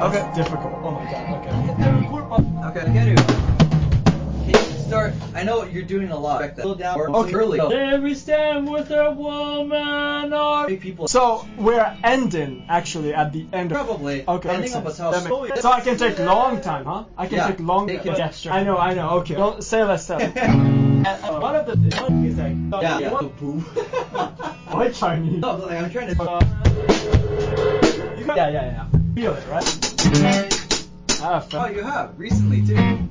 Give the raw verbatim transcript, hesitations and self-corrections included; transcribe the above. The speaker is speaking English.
Okay. That's difficult. Oh my god. Okay. Okay, get it. Can you start? I know you're doing a lot. Slow down. Or Okay. early. There we stand with a woman or People. So we're ending actually at the end of Probably. Okay, that makes Depending on sense. how That slow makes- you- So I can take long time, huh? I can Yeah, take long take time. it. Gesture. I know, I know. Okay. Don't say less than. And, uh, one of the one is like Yeah. you Yeah. want- Why Chinese? No, like, I'm trying to. Uh, you got- yeah, yeah, yeah. Feel it, right? Ah, Oh, you have recently too.